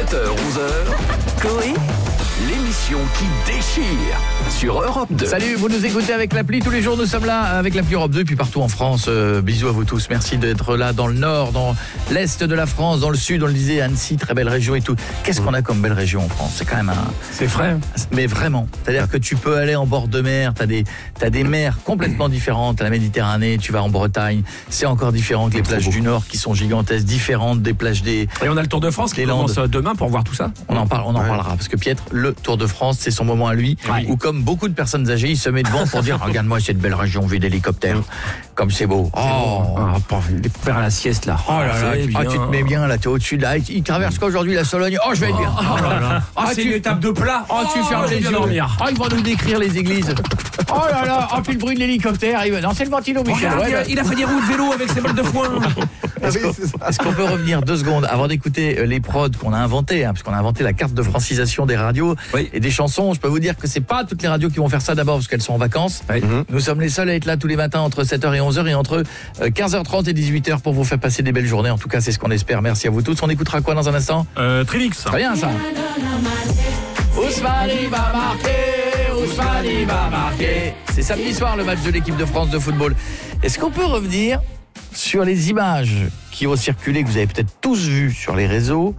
7h-11h, Coé, l'émission qui déchire sur Europe 2. Salut, vous nous écoutez avec l'appli tous les jours, nous sommes là avec l'appli Europe 2 puis partout en France. Bisous à vous tous, merci d'être là dans le nord, dans l'est de la France, dans le sud, on le disait, Annecy, très belle région et tout. Qu'est-ce qu'on a comme belle région en France? C'est quand même C'est frais. Mais vraiment, c'est-à-dire que tu peux aller en bord de mer, t'as des mers complètement différentes, t'as la Méditerranée, tu vas en Bretagne, c'est encore différent que les plages du nord qui sont gigantesques, différentes des plages des... Et on a le Tour de France qui commence demain pour voir tout ça. On en parlera, parce que Pietre, le Tour de France, c'est son moment à lui, où comme beaucoup de personnes âgées, il se met devant pour dire, regarde-moi cette belle région vue d'hélicoptère, comme c'est beau. Faire la sieste là. Oh là là, tu te mets bien là, t'es au-dessus de là. Il traverse quoi aujourd'hui, la Sologne? Oh, je vais être bien. C'est une étape de plat. Tu fermes les yeux. Dormir. Ils vont nous décrire les églises. Oh là là, puis le bruit de l'hélicoptère. Non, c'est le ventilo, Michel. Regarde, il a fait des roues de vélo avec ses balles de foin. Est-ce qu'on peut revenir 2 secondes avant d'écouter les prods qu'on a inventés, parce qu'on a inventé la carte de francisation des radios et des chansons. Je peux vous dire que c'est pas toutes les radios qui vont faire ça d'abord parce qu'elles sont en vacances. Nous sommes les seuls à être là tous les matins entre 7h et 11h et entre 15h30 et 18h pour vous faire passer des belles journées. En tout cas, c'est ce qu'on espère. Merci à vous tous. On écoutera quoi dans un instant? Trilix. Très bien ça. Ousmane va marquer. C'est samedi soir le match de l'équipe de France de football. Est-ce qu'on peut revenir sur les images qui ont circulé, que vous avez peut-être tous vues sur les réseaux,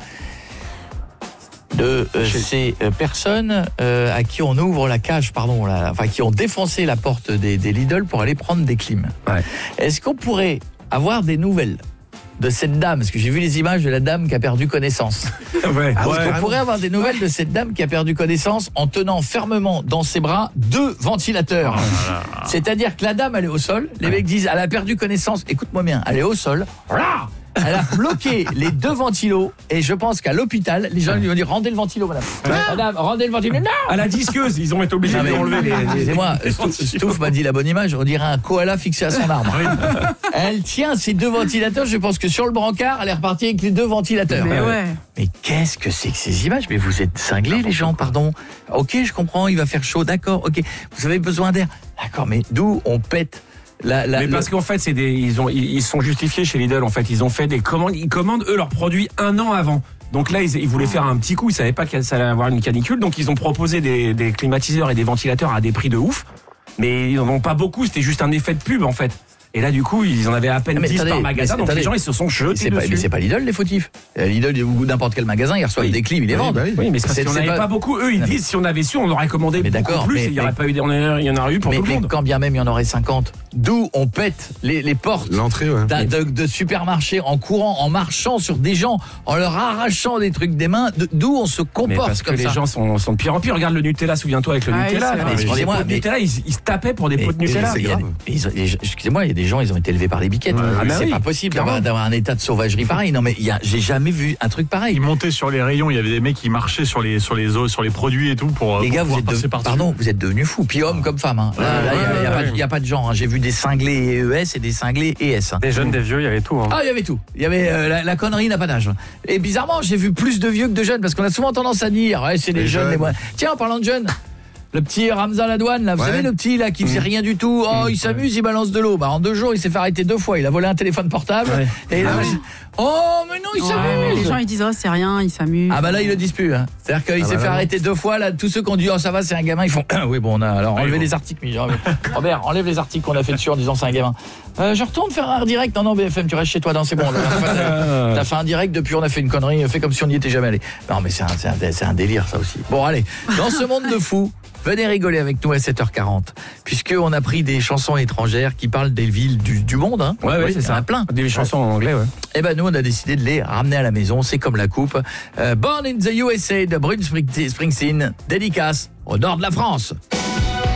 de ces personnes à qui on ouvre la cage, qui ont défoncé la porte des Lidl pour aller prendre des clims. Est-ce qu'on pourrait avoir des nouvelles de cette dame, parce que j'ai vu les images de la dame qui a perdu connaissance. On pourrait avoir des nouvelles de cette dame qui a perdu connaissance en tenant fermement dans ses bras 2 ventilateurs. C'est-à-dire que la dame, elle est au sol, les mecs disent, elle a perdu connaissance, écoute-moi bien, elle est au sol, elle a bloqué les 2 ventilos et je pense qu'à l'hôpital, les gens lui ont dit, rendez le ventilo, madame. Madame, rendez le ventilo. Non, à la disqueuse, ils ont été obligés de l'enlever. Excusez-moi, Stouff m'a dit la bonne image, on dirait un koala fixé à son arbre. Elle tient ces 2 ventilateurs, je pense que sur le brancard, elle est repartie avec les 2 ventilateurs. Mais qu'est-ce que c'est que ces images? Mais vous êtes cinglés, les gens, pardon. Ok, je comprends, il va faire chaud, d'accord, ok. Vous avez besoin d'air, d'accord, mais d'où on pète mais parce qu'en fait, ils sont justifiés chez Lidl. En fait, ils ont fait des commandes. Ils commandent eux leurs produits 1 an avant. Donc là, ils voulaient faire un petit coup. Ils savaient pas que ça allait avoir une canicule. Donc ils ont proposé des climatiseurs et des ventilateurs à des prix de ouf. Mais ils n'en ont pas beaucoup. C'était juste un effet de pub en fait. Et là, du coup, ils en avaient à peine 10 par magasin, donc les gens, ils se sont jetés dessus. Mais c'est pas Lidl, les fautifs. Lidl, ou n'importe quel magasin, ils reçoivent des clims, ils les vendent. Oui, mais c'est parce qu'on n'avait pas beaucoup. Eux, ils disent, si on avait su, on aurait commandé beaucoup plus, et il y aurait pas eu, il y en aurait eu pour tout le monde. Mais quand bien même il y en aurait 50, d'où on pète les portes de supermarchés en courant, en marchant sur des gens, en leur arrachant des trucs des mains, d'où on se comporte parce comme que ça. Les gens sont de pire en pire. Regarde le Nutella, souviens-toi avec le Nutella. Excusez-moi, le Nutella, ils se tapaient pour des pots de Nutella. Excusez-moi, il y a des gens, ils ont été élevés par les biquettes. C'est pas possible d'avoir un état de sauvagerie pareil. Non mais j'ai jamais vu un truc pareil. Ils montaient sur les rayons, il y avait des mecs qui marchaient sur les produits et tout pour les gars, vous êtes devenus fous, puis hommes comme femmes. Il y a pas de genre. J'ai vu des cinglés ES et des cinglés ES. Des jeunes, des vieux, il y avait tout. Il y avait tout. Il y avait la connerie n'a pas d'âge. Et bizarrement, j'ai vu plus de vieux que de jeunes parce qu'on a souvent tendance à dire c'est les jeunes, les moins. Tiens, en parlant de jeunes, le petit Ramza Ladouane, là, vous savez, le petit là qui faisait rien du tout. Il s'amuse, il balance de l'eau. En 2 jours, il s'est fait arrêter 2 fois. Il a volé un téléphone portable. Et là, mais non, il s'amuse. Les gens ils disent c'est rien, il s'amuse. Là ils le disent plus. C'est-à-dire qu'il s'est fait arrêter 2 fois. Là, tous ceux qui ont dit ça va, c'est un gamin, ils font oui bon, on a alors enlevé les articles. Robert, enlève les articles qu'on a fait dessus en disant c'est un gamin. Je retourne faire un direct. Non BFM, tu restes chez toi. Non, c'est bon. T'as fait un direct depuis, on a fait une connerie. Fait comme si on n'y était jamais allé. Non mais c'est un délire ça aussi. Bon allez, dans ce monde de fous. Venez rigoler avec nous à 7h40, puisqu'on a pris des chansons étrangères qui parlent des villes du monde. C'est ça. Plein. Des chansons en anglais, Et nous, on a décidé de les ramener à la maison. C'est comme la coupe. Born in the USA de Bruce Springsteen, dédicace au nord de la France.